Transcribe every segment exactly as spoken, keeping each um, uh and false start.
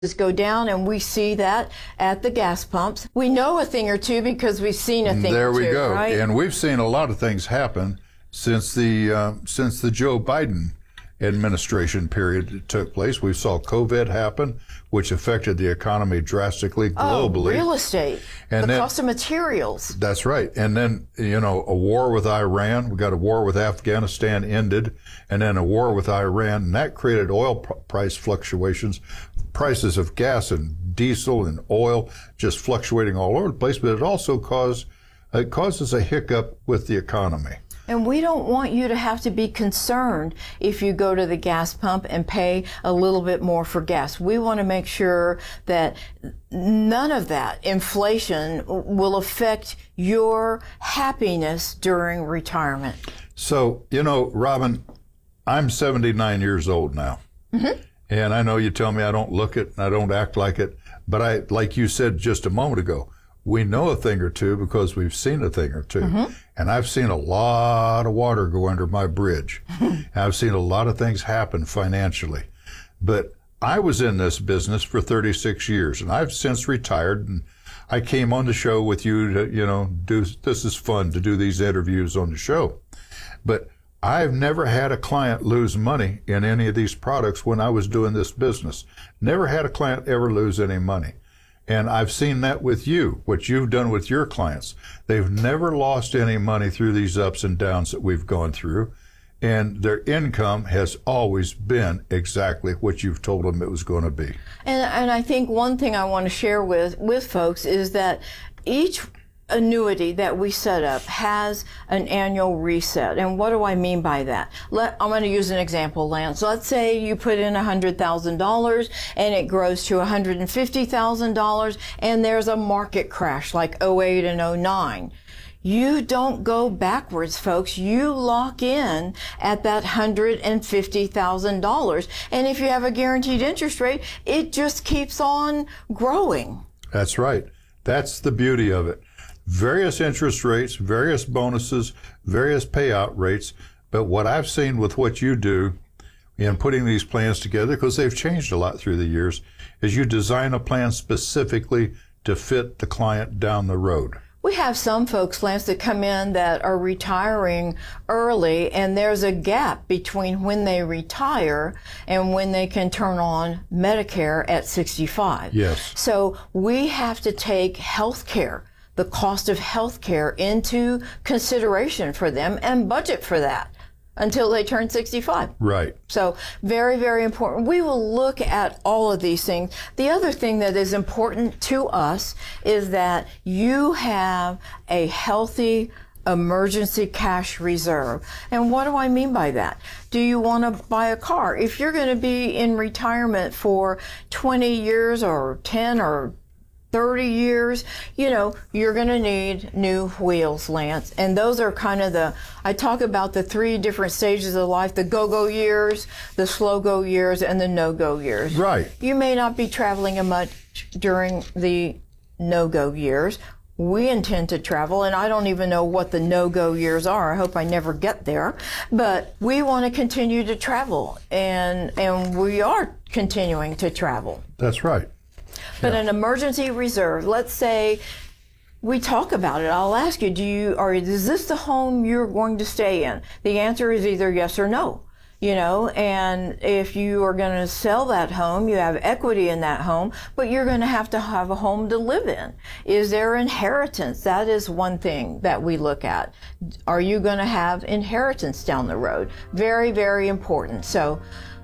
go down, and we see that at the gas pumps. We know a thing or two because we've seen a thing there or two. There we go. Right? And we've seen a lot of things happen since the uh, since the Joe Biden administration period that took place. We saw COVID happen, which affected the economy drastically globally. Oh, real estate, and the then, cost of materials. That's right. And then, you know, a war with Iran. We got a war with Afghanistan ended, and then a war with Iran, and that created oil pr- price fluctuations, prices of gas and diesel and oil just fluctuating all over the place. But it also caused it causes a hiccup with the economy. And we don't want you to have to be concerned if you go to the gas pump and pay a little bit more for gas. We want to make sure that none of that inflation will affect your happiness during retirement. So, you know, Robin, I'm seventy-nine years old now. Mm-hmm. And I know you tell me I don't look it and I don't act like it. But I, like you said just a moment ago, we know a thing or two because we've seen a thing or two. Mm-hmm. And I've seen a lot of water go under my bridge. I've seen a lot of things happen financially. But I was in this business for thirty-six years, and I've since retired. And I came on the show with you to, you know, do, this is fun to do these interviews on the show. But I've never had a client lose money in any of these products when I was doing this business. Never had a client ever lose any money. And I've seen that with you, what you've done with your clients. They've never lost any money through these ups and downs that we've gone through. And their income has always been exactly what you've told them it was going to be. And, and I think one thing I want to share with, with folks is that each annuity that we set up has an annual reset. And what do I mean by that? Let, I'm going to use an example, Lance. Let's say you put in one hundred thousand dollars and it grows to one hundred fifty thousand dollars, and there's a market crash like oh eight and oh nine. You don't go backwards, folks. You lock in at that one hundred fifty thousand dollars. And if you have a guaranteed interest rate, it just keeps on growing. That's right. That's the beauty of it. Various interest rates, various bonuses, various payout rates. But what I've seen with what you do in putting these plans together, because they've changed a lot through the years, is you design a plan specifically to fit the client down the road. We have some folks, Lance, that come in that are retiring early, and there's a gap between when they retire and when they can turn on Medicare at sixty-five. Yes. So we have to take health care, the cost of health care, into consideration for them and budget for that until they turn sixty-five. Right. So very, very important. We will look at all of these things. The other thing that is important to us is that you have a healthy emergency cash reserve. And what do I mean by that? Do you want to buy a car? If you're going to be in retirement for twenty years or ten or thirty years, you know, you're going to need new wheels, Lance. And those are kind of the, I talk about the three different stages of life, the go-go years, the slow-go years, and the no-go years. Right. You may not be traveling a much during the no-go years. We intend to travel, and I don't even know what the no-go years are. I hope I never get there. But we want to continue to travel, and and we are continuing to travel. That's right. But Yeah. an emergency reserve, let's say we talk about it. I'll ask you, do you, or is this the home you're going to stay in? The answer is either yes or no, you know, and if you are going to sell that home, you have equity in that home, but you're going to have to have a home to live in. Is there inheritance? That is one thing that we look at. Are you going to have inheritance down the road? Very, very important. So,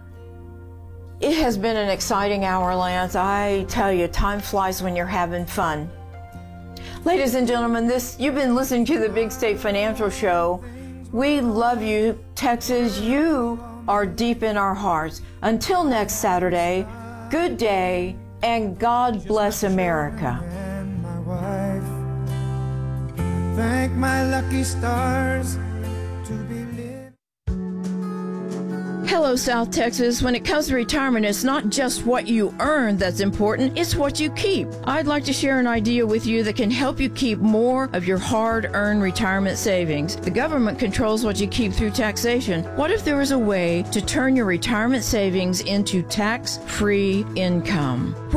it has been an exciting hour, Lance. I tell you, time flies when you're having fun. Ladies and gentlemen, this you've been listening to the Big State Financial Show. We love you, Texas. You are deep in our hearts. Until next Saturday, good day, and God bless America. And my wife, thank my lucky stars to be lived. Hello, South Texas. When it comes to retirement, it's not just what you earn that's important, it's what you keep. I'd like to share an idea with you that can help you keep more of your hard-earned retirement savings. The government controls what you keep through taxation. What if there was a way to turn your retirement savings into tax-free income?